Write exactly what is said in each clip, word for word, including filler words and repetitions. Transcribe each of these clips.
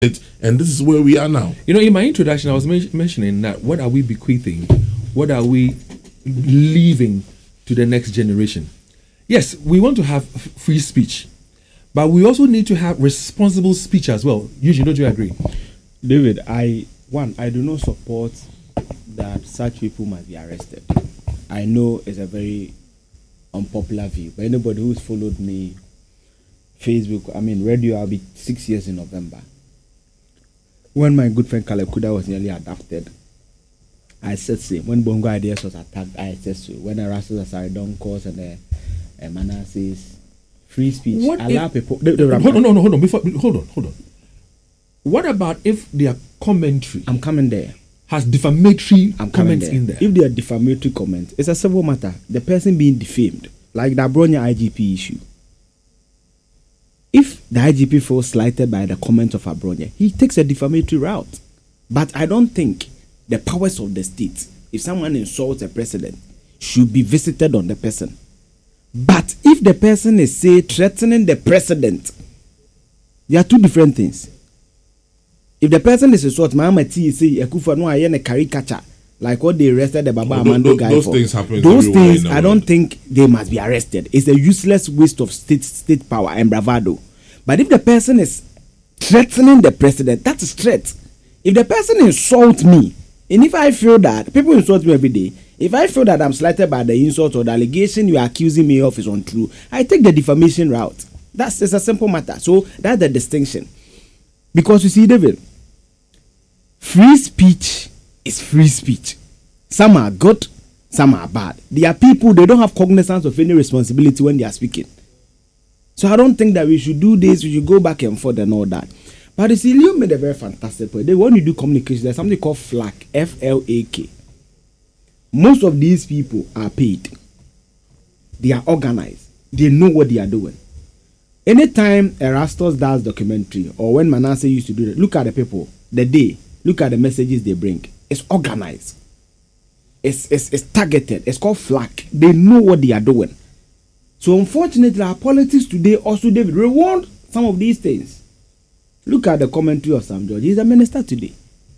it, and this is where we are now. You know, in my introduction, I was men- mentioning that what are we bequeathing? What are we leaving to the next generation? Yes, we want to have f- free speech, but we also need to have responsible speech as well. Usually, don't you agree? David, I one, I do not support that such people must be arrested. I know it's a very unpopular view, but anybody who's followed me, Facebook, I mean radio, I'll be six years in November. When my good friend Caleb Kuda was nearly adopted, I said so. When Bongo Ideas was attacked, I said so. When Erastus Asaridon calls and the uh, Mana says free speech, What allow if, people. They, they hold on, no, no, hold on. Before, hold on, hold on. What about if their commentary I'm coming there. has defamatory I'm coming comments there. in there? If they are defamatory comments, it's a civil matter. The person being defamed, like the Abronia I G P issue. If the I G P feels slighted by the comment of Abronia, he takes a defamatory route. But I don't think the powers of the state, if someone insults a president, should be visited on the person. But if the person is, say, threatening the president, there are two different things. If the person is insulting, Mama T say Ekufa no aye caricature, like what they arrested the Baba Oh, Amando those, guy those for. things happen. Those things, I don't think they must be arrested. It's a useless waste of state state power and bravado. But if the person is threatening the president, that is threat. If the person insults me, and if I feel that people insult me every day, if I feel that I'm slighted by the insult or the allegation you are accusing me of is untrue, I take the defamation route. That's it's a simple matter. So that's the distinction. Because you see, David, free speech is free speech. Some are good, some are bad. There are people, they don't have cognizance of any responsibility when they are speaking. So I don't think that we should do this, we should go back and forth and all that. But you see, Leo made a very fantastic point. When you do communication, there's something called FLAK, F L A K. Most of these people are paid. They are organized. They know what they are doing. Anytime Erastus does documentary, or when Manasseh used to do that, look at the people, the day, look at the messages they bring. It's organized. It's, it's, it's targeted. It's called FLAK. They know what they are doing. So unfortunately, our politics today also, David, reward some of these things. Look at the commentary of Sam George. He's a minister today.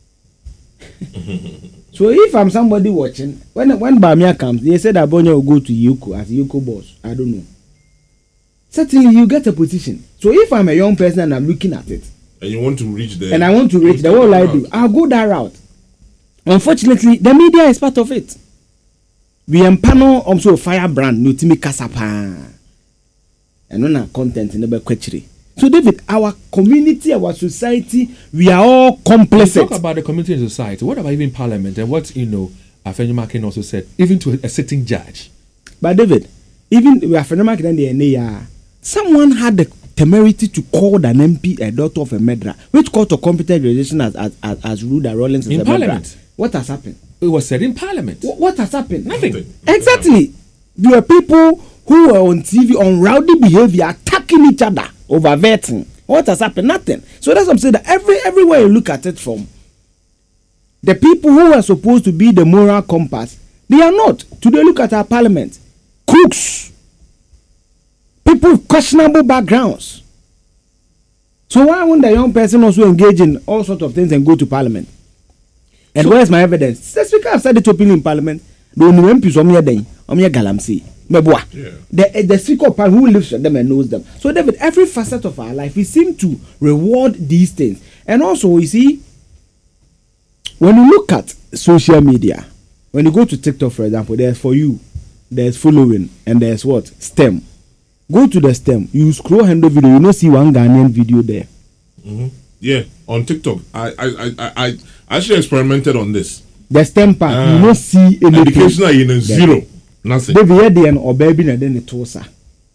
So if I'm somebody watching, when when Bamia comes, they said that Bonya will go to Yoko as Yoko boss. I don't know. Certainly, you get a position. So if I'm a young person and I'm looking at it, and you want to reach there, and I want to reach there, what will I do? I'll go that route. Unfortunately, the media is part of it. We empanel also firebrand no timi kasapa. And on our content in the kwechiri. So David, our community, our society, we are all complicit. Talk about the community and society. What about even parliament and what you know Afeni Makin also said, even to a, a sitting judge. But David, even we Afeni Makin and the N A R, someone had the temerity to call an M P a daughter of a medra, which court of competent jurisdiction has as as, as ruled that Rawlings is in a parliament. Medra. What has happened? It was said in parliament. W- what has happened? Nothing. Nothing. Exactly. There were people who were on T V on rowdy behavior, attacking each other over vetting. What has happened? Nothing. So that's what I'm saying. That every everywhere you look at it from, the people who are supposed to be the moral compass, they are not. Today, look at our parliament. Crooks. People with questionable backgrounds. So why won't the young person also engage in all sorts of things and go to parliament? And so, where's my evidence? The speaker have said it openly in parliament. The only M Ps on your day, on your galamsey. The, the speaker of parliament who lives with them and knows them. So David, every facet of our life, we seem to reward these things. And also, you see, when you look at social media, when you go to TikTok, for example, there's for you, there's following, and there's what? STEM. Go to the STEM. You scroll hand video, you don't see one Ghanaian video there. Mm-hmm. Yeah, on TikTok. I, I, I, I, I actually experimented on this. The STEM part, uh, you don't see anything. Educational in zero. Nothing. They be there or baby and then it was.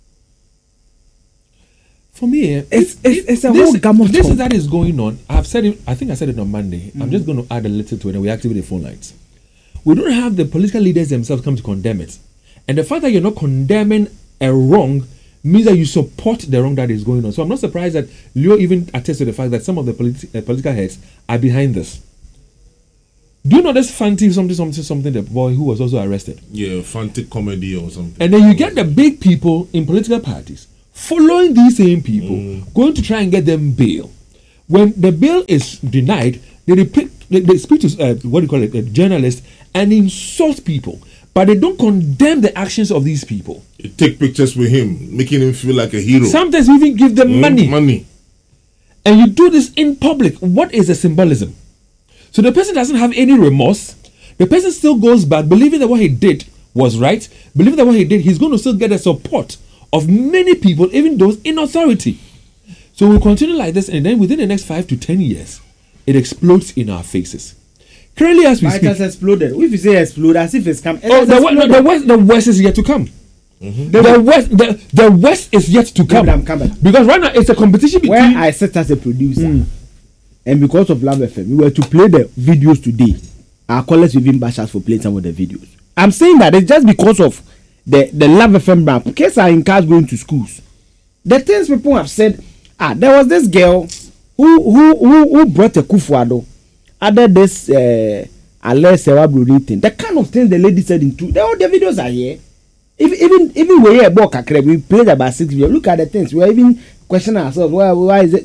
For me, it's, it's, it's a this, whole gamut. This is that is going on. I've said it. I think I said it on Monday. Mm. I'm just going to add a little to it, and we activate the phone lines. We don't have the political leaders themselves come to condemn it, and the fact that you're not condemning a wrong means that you support the wrong that is going on. So I'm not surprised that Leo even attests to the fact that some of the politi- uh, political heads are behind this. Do you know this Fanti something something something the boy who was also arrested? Yeah, Fanti comedy or something. And then you get the big people in political parties following these same people, mm. going to try and get them bail. When the bill is denied, they, repeat, they, they speak to uh, what do you call it, a journalist, and insult people, but they don't condemn the actions of these people. You take pictures with him, making him feel like a hero. Sometimes we even give them Mm, money. Money. And you do this in public. What is the symbolism? So the person doesn't have any remorse. The person still goes back, believing that what he did was right, believing that what he did, he's going to still get the support of many people, even those in authority. So we'll continue like this, and then within the next five to ten years, it explodes in our faces. Currently, as we Why speak, it has exploded? If you say explode, as if it's come. oh, the, the, the, west, the West is yet to come. Mm-hmm. The West, the, the West is yet to come. I'm coming. Because right now it's a competition between. Where I sit as a producer, Mm. and because of Love F M, we were to play the videos today. Our callers will even bash us for playing some of the videos. I'm saying that it's just because of the the Love F M brand. Kids are in cars going to schools. The things people have said. Ah, there was this girl who who who, who brought a kufuado. Other this uh, alleged celebrity thing. The kind of things the lady said in two. The, all the videos are here. If, even even we hear about Kakre, we played about six videos. Look at the things. We are even questioning ourselves. Why why is it?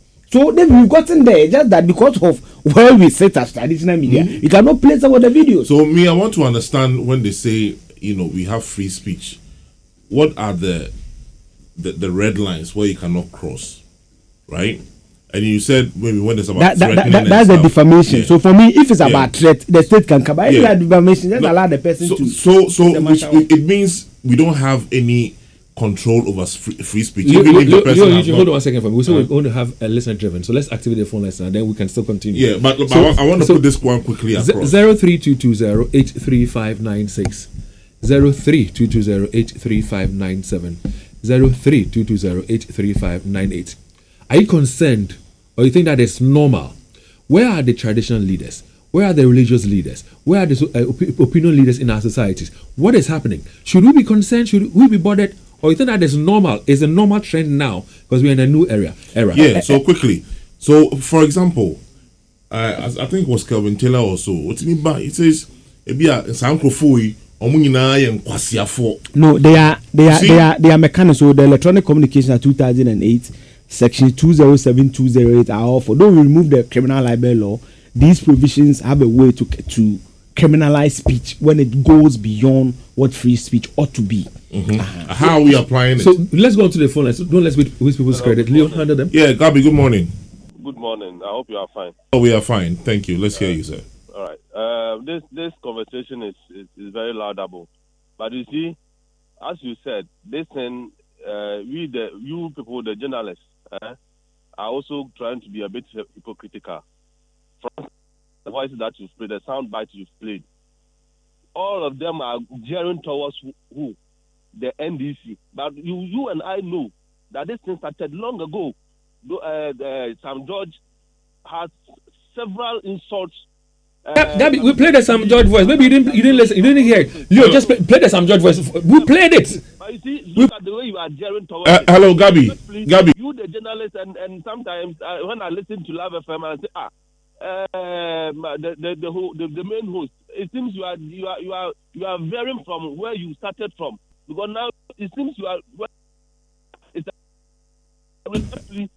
So then we've gotten there. Just that because of where we sit as traditional media, mm-hmm. we cannot play some of the videos. So me, I want to understand when they say, you know, we have free speech. What are the the, the red lines where you cannot cross, right? And you said maybe when it's about that, that, threatening that, and that's stuff. the defamation. Yeah. So for me, if it's Yeah. about threat, the state can come. But if Yeah. it's about defamation, just No, allow the person so, to. So so the which, matter. it means we don't have any control over free, free speech. Leo, Even Leo, if the Leo, person Leo, has you not- hold on one second for me. We said Uh, we're going to have a listener driven. So let's activate the phone lines and then we can still continue. Yeah, but, but So- I, want- I want to so- put this one quickly across. Zero three two two zero eight three five nine six, zero three two two zero eight three five nine seven, zero three two two zero eight three five nine eight. Are you concerned, or you think that it's normal? Where are the traditional leaders? Where are the religious leaders? Where are the uh, op- opinion leaders in our societies? What is happening? Should we be concerned? Should we be bothered? Or you think that is normal? Is a normal trend now because we're in a new era? Era. Yeah. So quickly. So for example, uh, I, I think it was Kelvin Taylor also. What's me back? It says, "Ebia sankrofoi omunyina ye nkwasiafo." No, they are they are See? they are they are mechanics. So the Electronic Communication Act two thousand eight, Section two oh seven two oh eight are all for. Though we remove the criminal libel law, these provisions have a way to to criminalize speech when it goes beyond what free speech ought to be. Mm-hmm. Uh-huh. How are we applying So it? let's go on to the phone line. So don't let's waste waste people's Hello, credit. good Leo, morning. handle them. Yeah, Gabi. Good morning. Good morning. I hope you are fine. Oh, we are fine. Thank you. Let's hear you, sir. All right. Uh, this this conversation is, is, is very laudable, but you see, as you said, this thing, uh, we the you people, the journalists, uh, are also trying to be a bit hypocritical. From the voice that you've played, the sound bite you've played, all of them are gearing towards who, who? The N D C. But you you and I know that this thing started long ago. Though, uh, uh, Sam George had several insults. Uh, Gab- Gabby, we played the Sam George voice. Maybe you didn't you didn't listen. You didn't hear it. Leo, just play, play the Sam George voice. We played it. But you see, look at the way you are gearing towards Uh, it. hello, Gabi. Honestly, Gabi. You, the journalist, and, and sometimes uh, when I listen to Love F M, I say, ah, um, the the the, whole, the the main host. It seems you are you are you are you are varying from where you started from, because now it seems you are. It's a,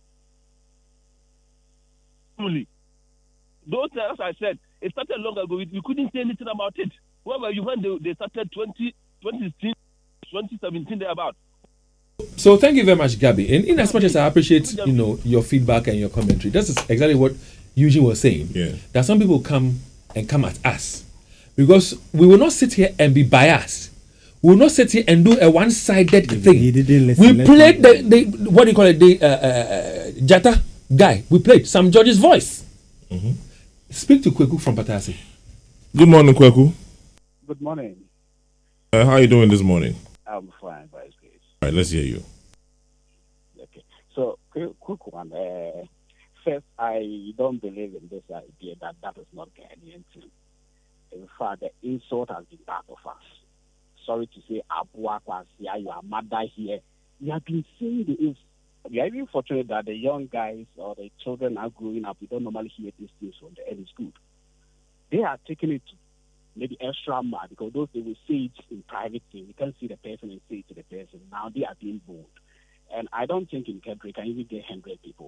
those as I said, it started long ago. We, we couldn't say anything about it. Where were you when they, they started twenty, twenty sixteen, twenty seventeen thereabout? So thank you very much, Gabby. And in as much as I appreciate, you know, your feedback and your commentary, this is exactly what Eugene was saying. Yeah. That some people come and come at us because we will not sit here and be biased. We will not sit here and do a one-sided thing. he didn't listen, we let played him- the, the what do you call it, the uh, uh, Jata guy. We played Sam George's voice. Mm-hmm. Speak to Kweku from Patasi. Good morning, Kweku. Good morning. Uh, how are you doing this morning? I'm fine, by His grace. All right, let's hear you. Okay. So, quick, quick one. Uh, first, I don't believe in this idea that that is not Ghanaian thing. In fact, the insult has been part of us. Sorry to say, Abua Kwasia, you are mother here. We have been saying the if we are even fortunate that the young guys or the children are growing up. We don't normally hear these things from the early school. They are taking it to maybe extra mad because those they will say it in private thing. You can't see the person and say it to the person. Now they are being bold. And I don't think in Kedra can even get one hundred people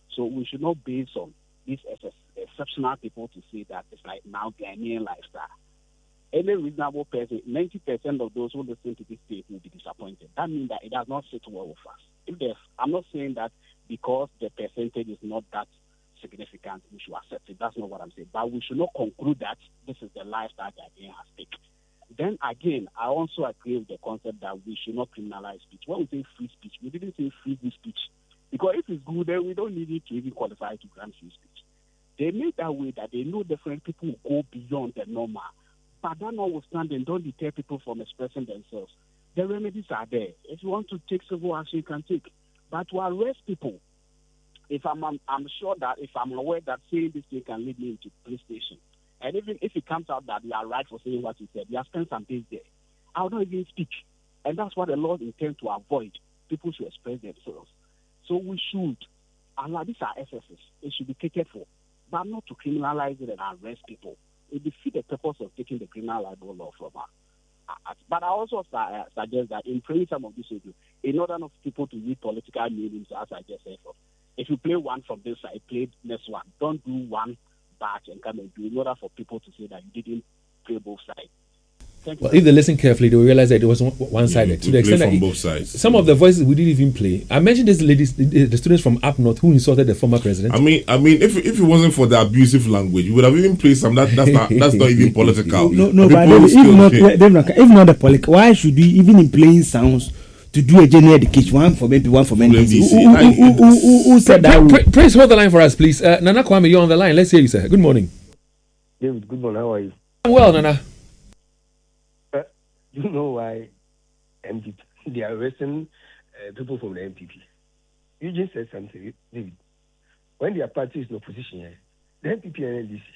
So we should not base on these exceptional people to say that it's like now Ghanaian lifestyle. Any reasonable person, ninety percent of those who listen to this tape will be disappointed. That means that it does not sit well with us. If there's, I'm not saying that because the percentage is not that significant, we should accept it. That's not what I'm saying. But we should not conclude that this is the lifestyle that Ghanaian has taken. Then again, I also agree with the concept that we should not criminalize speech. When we say free speech, we didn't say free speech. Because if it's good, then we don't need it to even qualify to grant free speech. They made that way that they know different people go beyond the normal. But that notwithstanding, don't deter people from expressing themselves. The remedies are there. If you want to take civil action, you can take. But to arrest people, if I'm, I'm, I'm sure that if I'm aware that saying this thing can lead me into police station, and even if it comes out that you are right for saying what you said, you have spent some days there, I will not even speak. And that's what the law intends to avoid. People should express themselves. So we should allow, these are S S S, it should be catered for, but not to criminalize it and arrest people. It defeats the purpose of taking the criminal libel law from us. But I also uh, suggest that in playing some of these videos, in order not for people to read political meanings, as I just said, if you play one from this side, play next one. Don't do one batch and come and do in order for people to say that you didn't play both sides. Thank Well, you. if they listen carefully, they will realize that it was one-sided. Mm, to the extent from that both sides. Some of the voices we didn't even play. I mentioned these ladies, the, the students from up north who insulted the former president. I mean, I mean, if if it wasn't for the abusive language, you would have even played some. That that's not that's not even political. No, no, People but if, still- not, if not the political, why should we even in playing sounds to do a general education, one for maybe one for N D C? N D C. Who, who, who, who, who, who said that? Pr- pr- Praise, hold the line for us, please. Uh, Nana Kwame, you're on the line. Let's hear you, sir. Good morning. David, good morning. How are you? I'm well, Nana. Uh, you know why M P P, they are arresting uh, people from the M P P? You just said something, David. When their party is in opposition, eh, the M P P and N D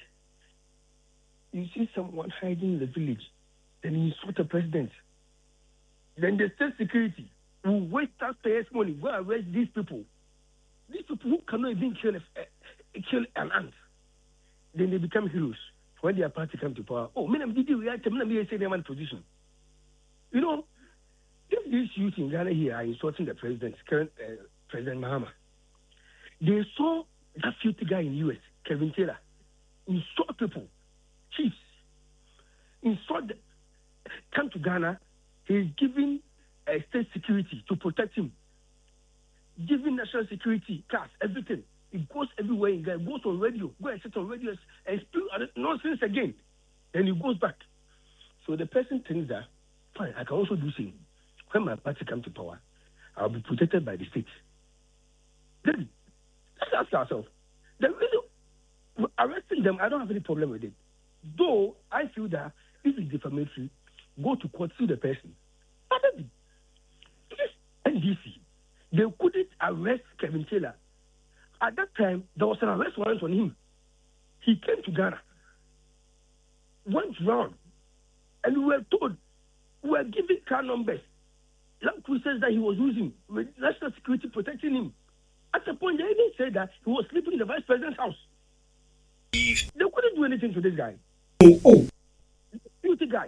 C, you see someone hiding in the village, then you insult the president. Then the state security will waste taxpayers' money, go arrest these people. These people who cannot even kill, a, uh, kill an ant. Then they become heroes. When their party come to power, oh, me did you react? Me na say them in position. You know, if these youth in Ghana here are insulting the president, current uh, President Mahama, they saw that filthy guy in the U S, Kevin Taylor, insult people, chiefs, insult, the, come to Ghana, he's giving uh, state security to protect him, giving national security, cars, everything. It goes everywhere in Ghana. It goes on radio. Go and sit on radio and speak nonsense again. Then it goes back. So the person thinks that, fine, I can also do same. When my party comes to power, I'll be protected by the state. Then, let's ask ourselves. The reason arresting them, I don't have any problem with it. Though, I feel that if it's defamatory, go to court, sue the person. But then, if N D C, they couldn't arrest Kevin Taylor. At that time, there was an arrest warrant on him. He came to Ghana, went round, and we were told, we were given car numbers, land cruisers that he was using, with national security protecting him. At the point, they even said that he was sleeping in the vice president's house. They couldn't do anything to this guy. Oh, oh. Beauty guy.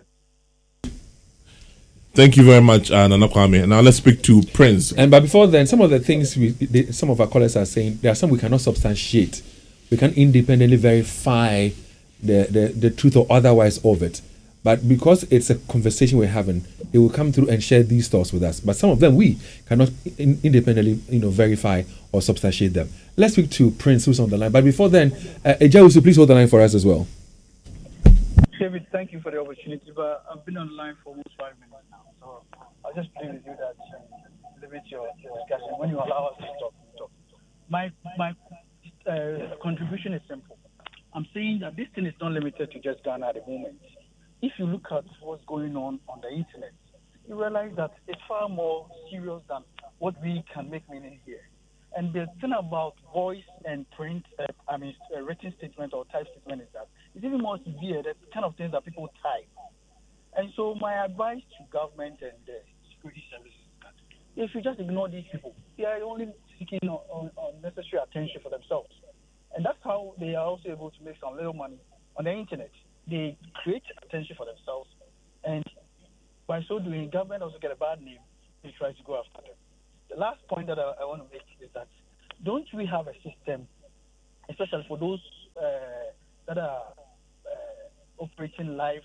Thank you very much, uh, Nana Kwame. Now let's speak to Prince. And but before then, some of the things we, the, some of our callers are saying, there are some we cannot substantiate. We can independently verify the, the, the truth or otherwise of it. But because it's a conversation we're having, it will come through and share these thoughts with us. But some of them we cannot in, independently, you know, verify or substantiate them. Let's speak to Prince, who's on the line. But before then, uh, Ejawusu, please hold the line for us as well. David, thank you for the opportunity, but I've been on the line for almost five minutes now, so I'll just play with you that you limit your, your discussion when you allow us to talk. talk. My my uh, contribution is simple. I'm saying that this thing is not limited to just Ghana at the moment. If you look at what's going on on the internet, you realize that it's far more serious than what we can make meaning here. And the thing about voice and print, uh, I mean, uh, written statement or type statement is that it's even more severe, the kind of things that people type. And so my advice to government and the security services is that if you just ignore these people, they are only seeking unnecessary attention for themselves. And that's how they are also able to make some little money on the internet. They create attention for themselves, and by so doing, government also get a bad name and tries to go after them. The last point that I, I want to make is that don't we have a system, especially for those uh, that are uh, operating live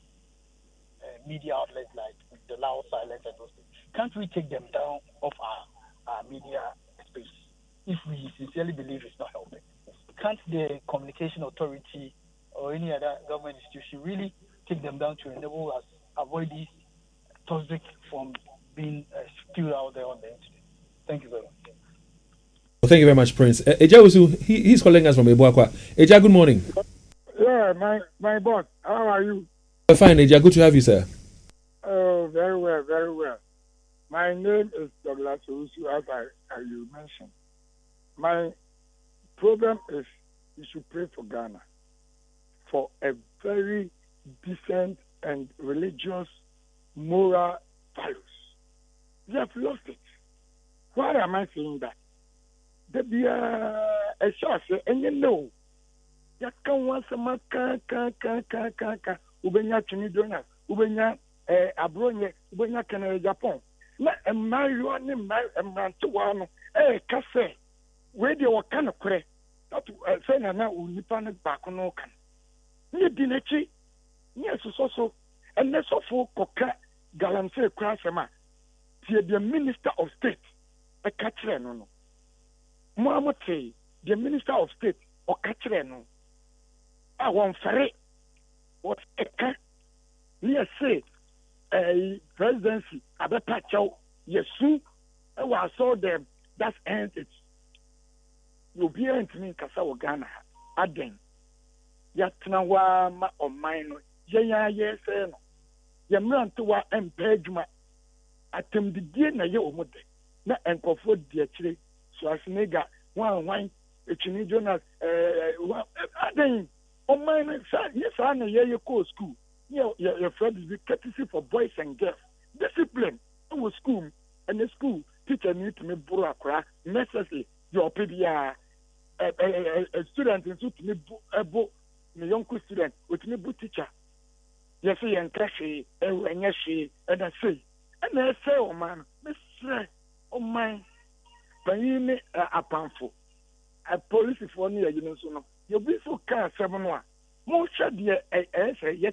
uh, media outlets like the Loud Silence and those things? Can't we take them down off our, our media space if we sincerely believe it's not helping? Can't the Communication Authority or any other government institution really take them down to enable us avoid these toxic from being uh, spewed out there on the internet? Thank you very much. Well, thank you very much, Prince. Uh, Eja Usu, he, he's calling us from Ebuakwa. Eja, good morning. Yeah, my my boss. How are you? Uh, fine, Eja. Good to have you, sir. Oh, very well, very well. My name is Douglas Usu, as I as you mentioned. My problem is you should pray for Ghana for a very decent and religious, moral values. We have lost it. Why am I saying that? There be a chance, and you know, you can want some can can can can can can. Ubenya chini donor, ubenya eh abronye, ubenya Canada Japan. Na emayo ni emayo emanto wano eh kase. Where they were kind of correct. That say na na unipa ne baako no kan. Ni di n'akyi, ni so so, and ne so for koka galamsey kura sema. Tie the Minister of State e ka kire no no. Mo amote the Minister of State o ka kire no. A won fere what e ka ni say eh presidency abeta chaw yesu e wa saw them that's end it. You'll be entering Kasa Ghana. Aden. Yatna wa ma omaino. Yaya yes no. Yamran to wa empejuma. Atem di die na ye omode. Na enkofo di akire. So asnega wan wan echini Jonas eh aden omaino sa yes na ye ye ko school. Your your friend is courtesy for boys and girls. Discipline. Our school and the school teacher need to me buru akra necessary. Your P B R, a, a, a, a student in suit me a book, a young student with me book teacher. Yes, he and Cashy, and yes, she, and I say, and I say, oh man, Miss oh my, when you make a pamphlet, a police for near you know, so you'll be so car seven one. Most of the answer yet,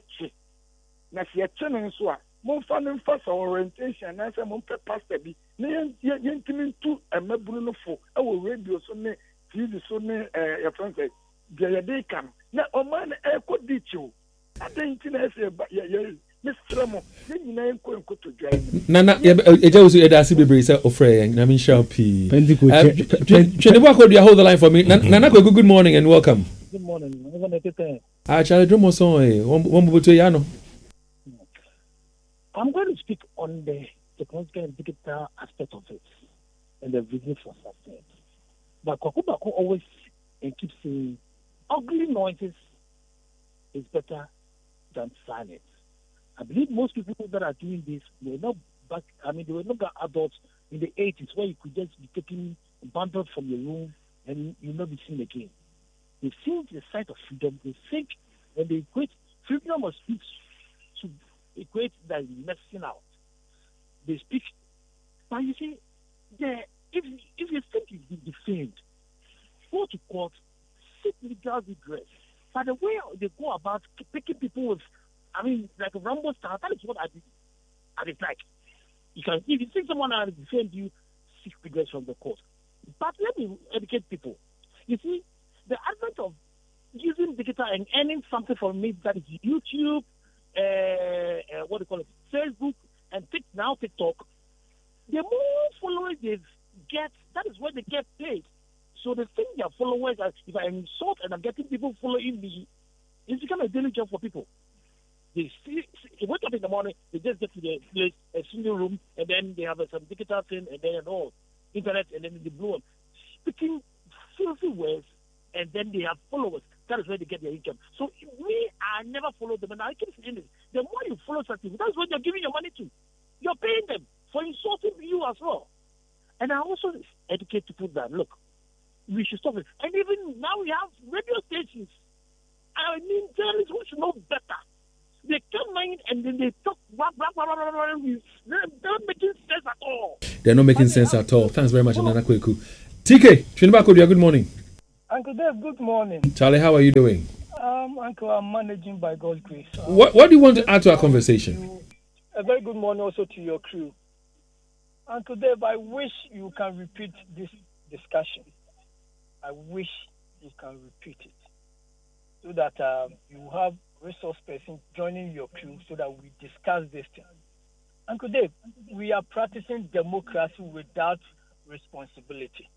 Nas yet, and so on. Mon fun and first orientation, as a mon pastor be, near Yantimin two and Mabruno for our radio so ne, T V so ne, a friend said, the day come. Now, oh man, I could ditch you. I think I say, but yeah, Miss Tremo, then you know, go to drive. Nana, Eja Usu, Eda Sibi, sir, of Frey, Namin Sharpie. Chenebako, you hold the line for me. Nana, good morning and welcome. Good morning. Ah, Charlie Drumoson, one Butuyano. I'm going to speak on the technological and digital aspect of it and the reason for success. But Kwakubako always and keeps saying ugly noises is better than silence. I believe most people that are doing this were not back, I mean, they were not adults in the eighties where you could just be taken, abandoned from your room and you'll not be seen again. They've seen the sight of freedom. They think when they equate freedom of speech to equate that messing out. They speak, but you see, the, if if you think you've been defamed, go to court, seek legal redress. But the way they go about picking people with, I mean, like a Rambo style, that is what I, I dislike. You can, if you think someone has defamed you, seek redress from the court. But let me educate people. You see, the advent of using digital and earning something from it, that is YouTube, Uh, uh, what do you call it, Facebook, and tick, now TikTok, the more followers they get, that is where they get paid. So the thing their followers are, if I insult and I'm getting people following me, it's become a daily job for people. They see, they wake up in the morning, they just get to the place, a single room, and then they have uh, some digital thing, and then all internet, and then they blow up, speaking filthy words, and then they have followers. That is where they get their income. So me, I never follow them, and I keep saying this. The more you follow such people, that's what you're giving your money to. You're paying them for insulting you as well. And I also educate people that, look, we should stop it. And even now we have radio stations. I mean, journalists who should know better. They come in and then they talk, blah, blah, blah, blah, blah, blah. They're not making sense at all. They're not making sense at all. Thanks very much, Nana Kweku. T K, Trinbakodia, good morning. Uncle Dave, good morning. Charlie, how are you doing? Um, Uncle, I'm managing by God's grace. Uh, what What do you want to add to our conversation? A very good morning also to your crew. Uncle Dave, I wish you can repeat this discussion. I wish you can repeat it so that um, you have resource person joining your crew so that we discuss this thing. Uncle Dave, we are practicing democracy without responsibility.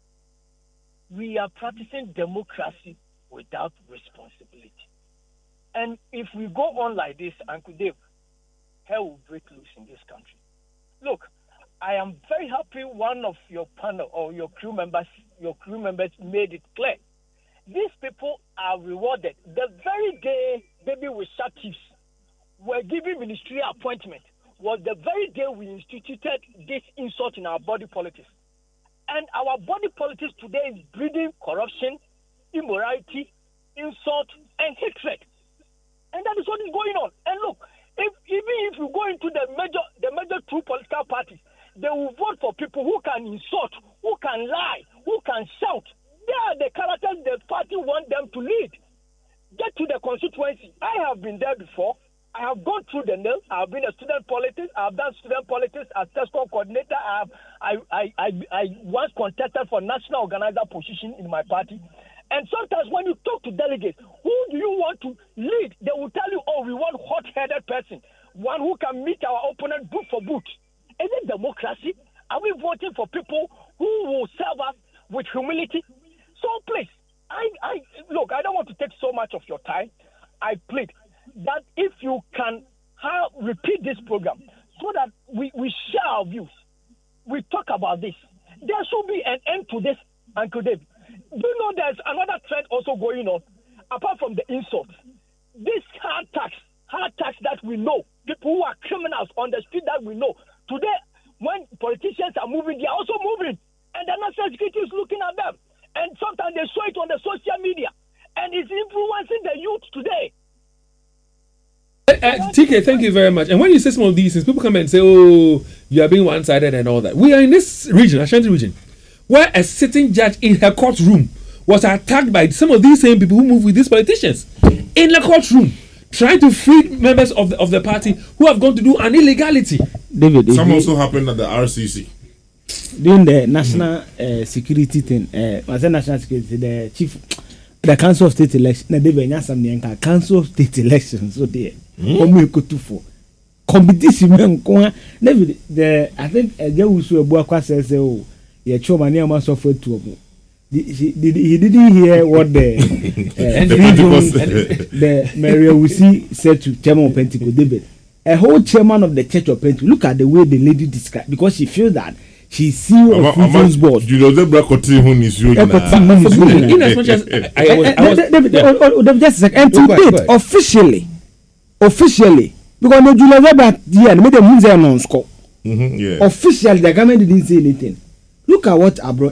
We are practicing democracy without responsibility. And if we go on like this, Uncle Dave, hell will break loose in this country. Look, I am very happy one of your panel or your crew members, your crew members made it clear. These people are rewarded. The very day baby with shark chiefs were given ministerial appointment was the very day we instituted this insult in our body politics. And our body politics today is breeding corruption, immorality, insult, and hatred. And that is what is going on. And look, if, even if you go into the major, the major two political parties, they will vote for people who can insult, who can lie, who can shout. They are the characters the party want them to lead. Get to the constituency. I have been there before. I have gone through the nail. I have been a student politics. I have done student politics as TESCO coordinator. I, have, I, I, I, I once contested for national organizer position in my party. And sometimes when you talk to delegates, who do you want to lead? They will tell you, oh, we want hot-headed person, one who can meet our opponent boot for boot. Is it democracy? Are we voting for people who will serve us with humility? So please, I, I look, I don't want to take so much of your time. I plead that if you can have, repeat this program so that we, we share our views, we talk about this. There should be an end to this, Uncle David. Do you know there's another trend also going on, apart from the insults? This hard tax, hard tax that we know, people who are criminals on the street that we know. Today, when politicians are moving, they are also moving. And the national security is looking at them. And sometimes they show it on the social media. And it's influencing the youth today. Uh, uh, T K, thank you very much. And when you say some of these things, people come and say, oh, you are being one-sided and all that. We are in this region, Ashanti region, where a sitting judge in her courtroom was attacked by some of these same people who move with these politicians in the courtroom, trying to free members of the, of the party who have gone to do an illegality. David, some also happened at the R C C. During the national uh, security thing, uh, I said national security, the chief, the Council of State election, na David Nyasamnianka, Council of State elections, so there, mm. go for competition. David, the I think a girl who saw a boy says, oh, yeah, Choma near my software to him. He, he didn't hear what the uh, the, the Maria Wusi said to Chairman of Pentecost, David. A whole chairman of the Church of Pentecost, look at the way the lady described, because she feels that she's C E O of Freedom's board. You know, the black cotton who is you. In as much as I was, just a second, and to date, officially, officially, because no July Robert, yeah, made them lose on score. Officially, the government didn't say anything. Look at what Abro,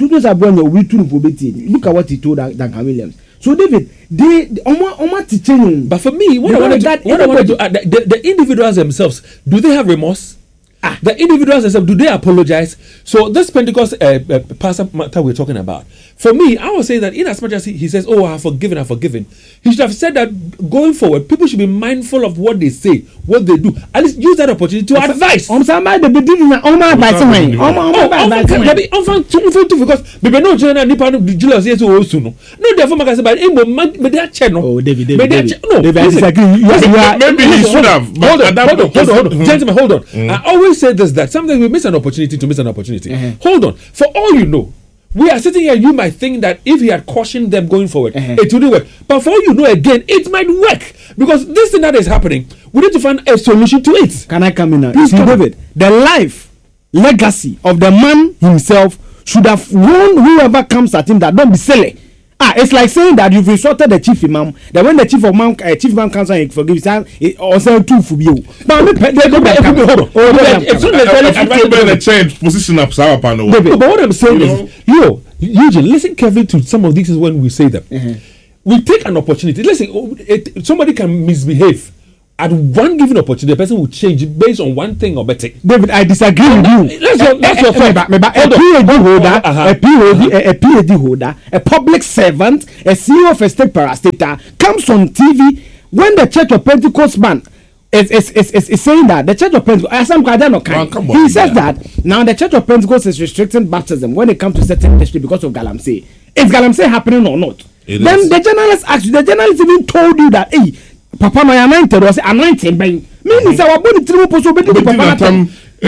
look at what he told Duncan Williams. So David, they, they oma, oma teaching. But for me, what I wanted to, what I wanted to add, the, the individuals themselves, do they have remorse? Ah. The individuals themselves, do they apologize? So this Pentecost uh, uh, pastor matter we're talking about, for me, I would say that in as much as he, he says, oh, I have forgiven, I have forgiven, he should have said that going forward, people should be mindful of what they say, what they do. At least use that opportunity to advise. On somebody be doing on my advice. On my advice. Because we no general nipa no Julius yes o so no. No therefore make say but e dey check no. Oh, David, David. No, David, I disagree. Maybe he should have. Hold on, hold on, hold on, gentlemen, hold on. I always say this, that sometimes we miss an opportunity to miss an opportunity. Hold on. For all you know, we are sitting here, you might think that if he had cautioned them going forward, uh-huh. it wouldn't work. But for all you know, again, it might work. Because this thing that is happening, we need to find a solution to it. Can I come in now? See, David, the life, legacy of the man himself should have warned whoever comes at him that don't be silly. Ah, it's like saying that you've insulted the chief imam, that when the chief of imam, uh, chief imam comes and forgives you, it also too for you. But hold on. Oh, change position of Sarah panel. But what I'm saying is, yo, Eugene, listen carefully to some of these when we say them. Uh-huh. We take an opportunity. Listen, it, somebody can misbehave at one given opportunity, the person will change based on one thing or better. David, I disagree with you. That's your, that's your fact. A PhD holder, a PhD, a, a PhD holder, a public servant, a C E O of a state parastatal comes on T V when the Church of Pentecost man is is, is, is, is saying that the Church of Pentecost, well, he says yeah. that now the Church of Pentecost is restricting baptism when it comes to certain industry because of Galamsey. Is Galamsey happening or not? It then is. The journalist asked you, the journalist even told you that, hey, Papa my anointed was anointed by means our body to Papa.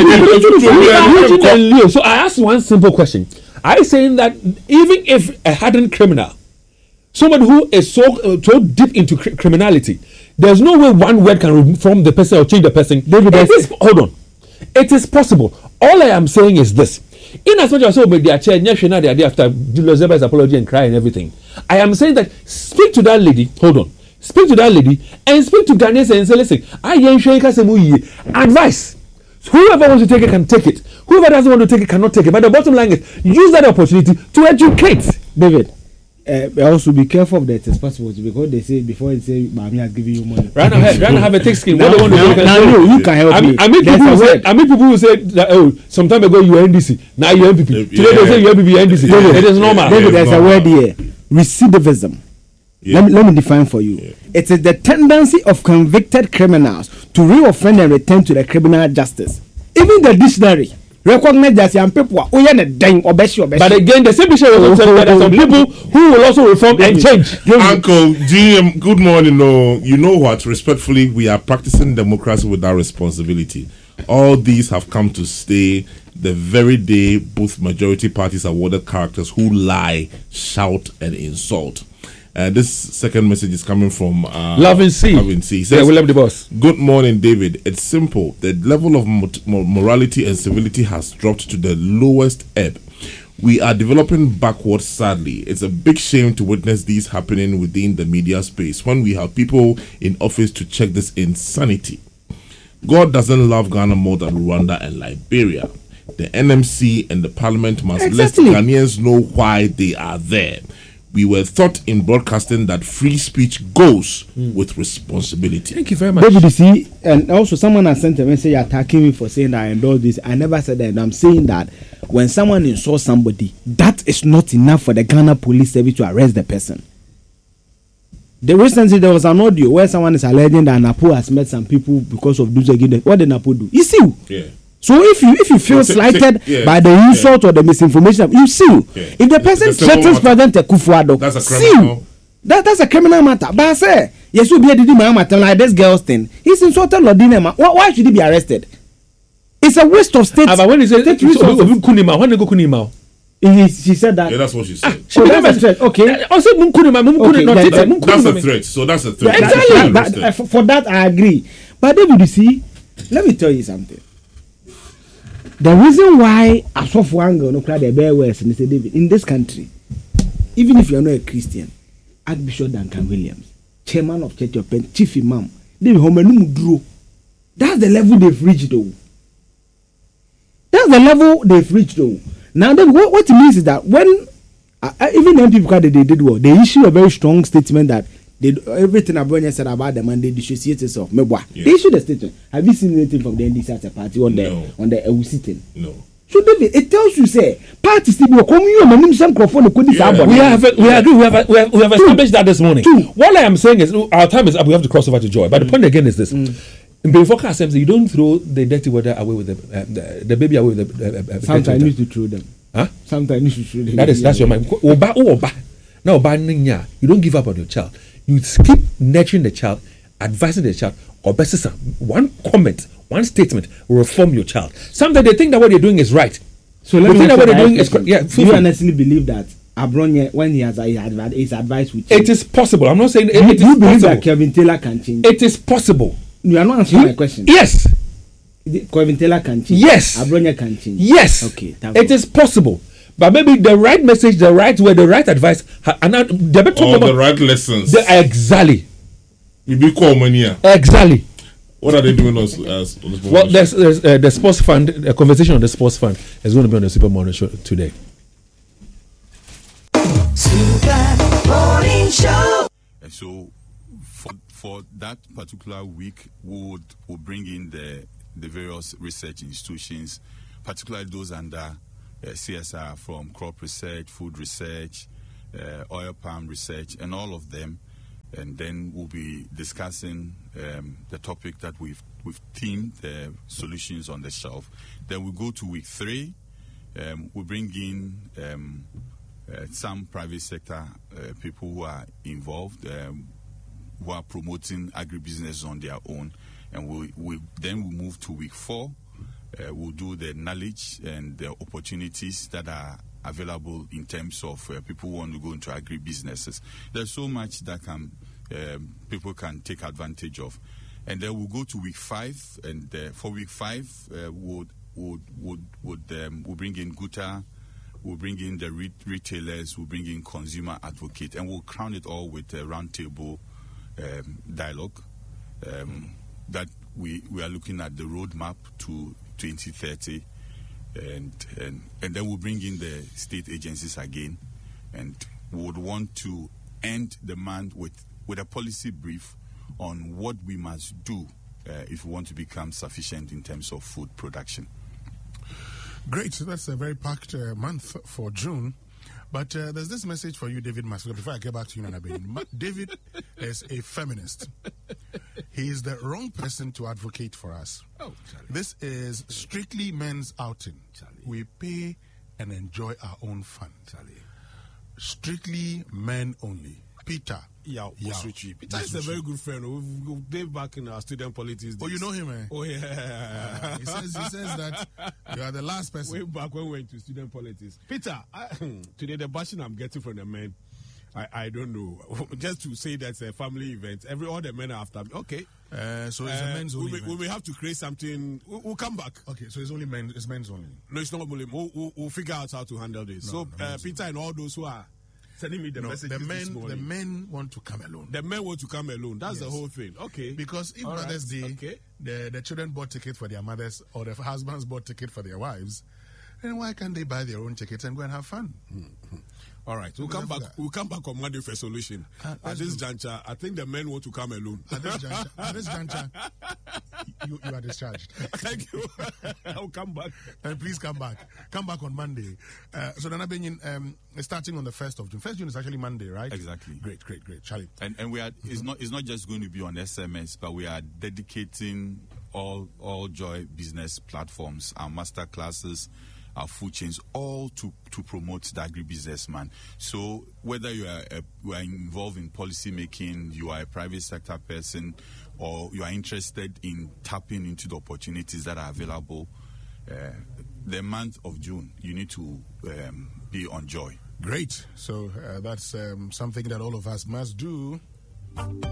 So I asked one simple question. Are you saying that even if a hardened criminal, somebody who is so uh, so deep into cr- criminality, there's no way one word can reform the person or change the person? David, it is, hold on. It is possible. All I am saying is this. In as much as I say, their chair, the idea after Joseph's apology and cry and everything, I am saying that speak to that lady. Hold on. Speak to that lady and speak to Ghanaians and say, listen, I am advice. Whoever wants to take it can take it. Whoever doesn't want to take it cannot take it. But the bottom line is use that opportunity to educate. David, uh, also be careful of that. It's possible because they say before they say, "Mommy has given you money." Right now, right now have a thick skin. What they want to now, do? Now, now you can help I mean, me. I mean, people who say, I mean, people who say that, oh, some time ago you were N D C, now you are N P P. Today yeah. they say you are N P P, N D C. Yeah. It is normal. David, there's yeah, a word here: recidivism. Yeah. Let me let me define for you. Yeah. It is the tendency of convicted criminals to reoffend and return to the criminal justice. Even the dictionary recognize that some people are oh yeah dying or best your best. But again, the same dictionary will say that there are some people who will also reform and change. Uncle G M, good morning. No, you know what? Respectfully, we are practicing democracy without responsibility. All these have come to stay. The very day both majority parties awarded characters who lie, shout, and insult. Uh, this second message is coming from uh, Loving C. Loving C. He says, yeah, we love the boss. Good morning, David. It's simple. The level of mo- morality and civility has dropped to the lowest ebb. We are developing backwards, sadly. It's a big shame to witness these happening within the media space when we have people in office to check this insanity. God doesn't love Ghana more than Rwanda and Liberia. The N M C and the parliament must exactly. let Ghanaians know why they are there. We were taught in broadcasting that free speech goes mm. with responsibility. Thank you very much. David, you see, and also someone has sent a message attacking me for saying that I endorse this. I never said that. And I'm saying that when someone insults somebody, that is not enough for the Ghana Police Service to arrest the person. The recently there was an audio where someone is alleging that Napo has met some people because of those again. What did Napo do? You see. Yeah. So if you if you feel so, slighted so, yeah, by the insult yeah. or the misinformation, you sue. Yeah. If the person threatens President Akufo-Addo, that's a criminal. Sue. That that's a criminal matter. But I say, yes, you be a didi matter like this girl's thing. He's insulted Lordinema. Why, why should he be arrested? It's a waste of state. Ah, but when he said Kunima, when they go Kunima, he she said that. Yeah, that's what she said. Ah, so that's a threat. Okay. Also, Munkunima, Munkunima, okay, that, that, that's a threat. So that's a threat. Yeah, exactly. That, that, for, for that, I agree. But David, you see, let me tell you something. The reason why Asofo no cry the bear worse in David in this country, even if you are not a Christian, Archbishop Duncan Williams, chairman of Church of Penn, chief imam, David Homenum drew. That's the level they've reached, though. That's the level they've reached, though. Now, then, what, what it means is that when uh, even when people they, they did well, they issue a very strong statement that they everything Abronya said about them and they dissociate itself. Yeah. They issued a statement. Have you seen anything from the N D C as a party on the no. on the uh, sitting? No. So David, it tells you say parties still will come you and some microphone could yeah. We have we agree we have we have, we have established that this morning. Two. What I am saying is our time is up. We have to cross over to Joy. But mm. the point again is this. Mm. Before cast you don't throw the dirty water away with the uh, the, the baby away with the uh, uh, sometimes you need to throw them. Huh? Sometimes you should throw them. That is that's your mind. Oba oba. Now oba ninya. You don't give up on your child. You keep nurturing the child, advising the child, or best one comment, one statement will reform your child. Sometimes they think that what you're doing is right. So let me think that what they're doing is yeah. Do you honestly believe that Abronye, when he has his advice with you, it is possible. I'm not saying it, you, it is you believe possible. that Kevin Taylor can change. It is possible. You are not answering you, my question. Yes. Kevin Taylor can change. Yes. Abronye can change. Yes. Okay. It is possible. But maybe the right message, the right way, the right advice, and uh, the better or the right lessons. The, exactly. You be called mania. Exactly. What are they doing us? As, on this well, there's, there's uh, the sports fund. A conversation on the sports fund is going to be on the Super Morning Show today. Super Morning Show. And so for for that particular week, we would will bring in the the various research institutions, particularly those under uh, C S R, from crop research, food research, uh, oil palm research, and all of them. And then we'll be discussing um, the topic that we've we've themed, the solutions on the shelf. Then we go to week three. Um, we bring in um, uh, some private sector uh, people who are involved, um, who are promoting agribusiness on their own. And we, we then we move to week four. Uh, we'll do the knowledge and the opportunities that are available in terms of uh, people who want to go into agribusinesses. There's so much that can um, people can take advantage of. And then we'll go to week five. And uh, for week five, uh, we'll, we'll, we'll, we'll, um, we'll bring in Guta, we'll bring in the re- retailers, we'll bring in consumer advocate, and we'll crown it all with a roundtable um, dialogue. Um, that we, we are looking at the roadmap to twenty thirty, and, and and then we'll bring in the state agencies again, and we would want to end the month with, with a policy brief on what we must do uh, if we want to become sufficient in terms of food production. Great. So that's a very packed uh, month for June. But uh, there's this message for you, David Masuka, before I get back to you, Nana Benin. David is a feminist. He is the wrong person to advocate for us. Oh, Charlie. This is strictly men's outing. Charlie. We pay and enjoy our own fun. Charlie. Strictly men only. Peter. Yeah, Yao. Peter is a very good friend. We've, we've been back in our student politics days. Oh, you know him, eh? Oh, yeah. Uh, he says he says that you are the last person. Way back when we went to student politics. Peter, I, today the bashing I'm getting from the men, I, I don't know. Just to say that's a family event. Every all the men are after me. Okay. Uh, so it's uh, a men's only. We may, we may have to create something. We'll, we'll come back. Okay, so it's only men. It's men's only. No, it's not only. We'll, we'll, we'll figure out how to handle this. No, so, no, uh, Peter and all those who are sending me the no, messages the men, this morning. the men want to come alone. The men want to come alone. That's Yes. the whole thing. Okay. Because if All Mother's right. Day, okay. the, the children bought ticket for their mothers or the husbands bought ticket for their wives, then why can't they buy their own tickets and go and have fun? Mm-hmm. All right, we'll come back. We'll come back on Monday for a solution. Uh, At this juncture, I think the men want to come alone. At this juncture, at this juncture you, you are discharged. Thank you. I'll come back. And please come back. Come back on Monday. Uh, so Nana Benin, um, starting on the first of June. First June is actually Monday, right? Exactly. Great, great, great. Charlie. And and we are it's not it's not just going to be on S M S, but we are dedicating all all Joy business platforms, our master classes, our food chains, all to, to promote the agribusinessman. So whether you are, a, you are involved in policy making, you are a private sector person, or you are interested in tapping into the opportunities that are available, uh, the month of June, you need to um, be on Joy. Great. So uh, that's um, something that all of us must do.